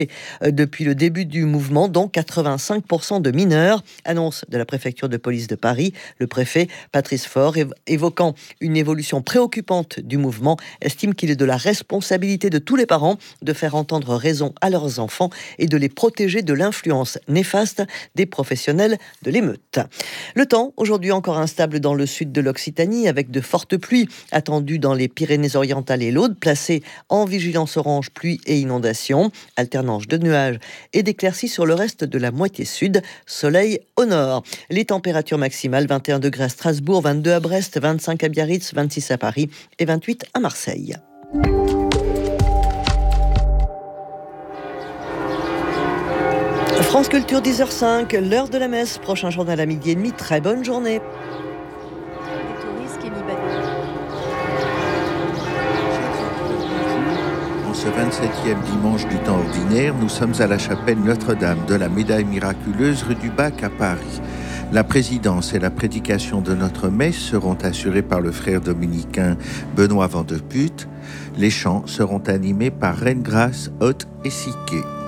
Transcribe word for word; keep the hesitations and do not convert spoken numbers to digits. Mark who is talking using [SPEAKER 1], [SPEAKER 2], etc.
[SPEAKER 1] euh, depuis le début du mouvement, dont quatre-vingt-cinq pour cent de mineurs. Annonce de la préfecture de police de Paris. Le préfet Patrice Faure, évo- évoquant une évolution préoccupante du mouvement, estime qu'il est de la responsabilité de tous les parents de faire entendre raison à leurs enfants et de les protéger de l'influence néfaste des professionnels de l'émeute. Le temps, aujourd'hui encore instable dans le sud de l'Occitanie, avec de fortes pluies attendues dans les Pyrénées-Orientales et l'Aude, placées en vigilance orange pluie et inondation. Alternance de nuages et d'éclaircies sur le reste de la moitié sud. Soleil au nord. Les températures maximales, vingt et un degrés à Strasbourg, vingt-deux à Brest, vingt-cinq à Biarritz, vingt-six à Paris et vingt-huit à Marseille. France Culture, dix heures cinq, l'heure de la messe. Prochain journal à midi et demi. Très bonne journée.
[SPEAKER 2] En ce vingt-septième dimanche du temps ordinaire, nous sommes à la chapelle Notre-Dame de la Médaille Miraculeuse rue du Bac à Paris. La présidence et la prédication de notre messe seront assurées par le frère dominicain Benoît Van de Putte. Les chants seront animés par Reine Grace, Haute et Siquet.